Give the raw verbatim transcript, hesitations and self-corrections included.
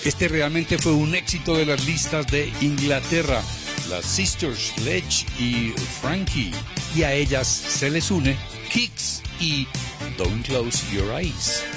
Este realmente fue un éxito de las listas de Inglaterra. Las Sisters Sledge y Frankie. Y a ellas se les une Kicks y Don't Close Your Eyes.